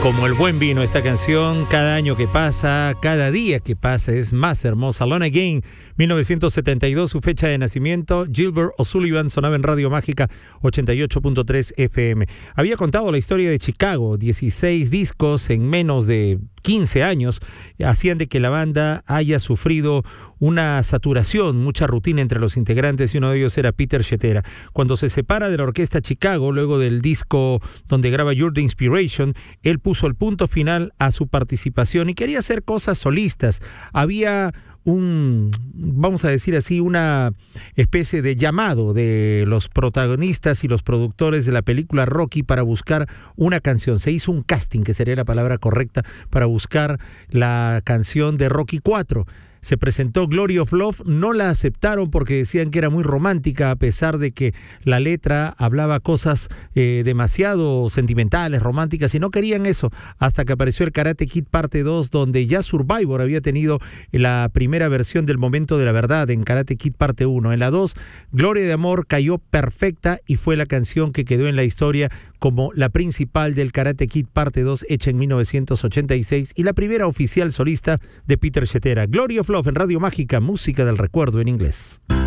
Como el buen vino, esta canción, cada año que pasa, cada día que pasa, es más hermosa. Alone Again, 1972, su fecha de nacimiento. Gilbert O'Sullivan, sonaba en Radio Mágica 88.3 FM. Había contado la historia de Chicago, 16 discos en menos de 15 años, hacían de que la banda haya sufrido una saturación, mucha rutina entre los integrantes, y uno de ellos era Peter Cetera. Cuando se separa de la orquesta Chicago, luego del disco donde graba You're the Inspiration, él puso el punto final a su participación y quería hacer cosas solistas. Había vamos a decir así, una especie de llamado de los protagonistas y los productores de la película Rocky para buscar una canción. Se hizo un casting, que sería la palabra correcta, para buscar la canción de Rocky 4. Se presentó Glory of Love, no la aceptaron porque decían que era muy romántica, a pesar de que la letra hablaba cosas demasiado sentimentales, románticas, y no querían eso, hasta que apareció el Karate Kid Parte 2, donde ya Survivor había tenido la primera versión del Momento de la Verdad en Karate Kid Parte 1. En la 2, Gloria de Amor cayó perfecta y fue la canción que quedó en la historia como la principal del Karate Kid Parte 2, hecha en 1986, y la primera oficial solista de Peter Cetera. Glory of Love en Radio Mágica, música del recuerdo en inglés.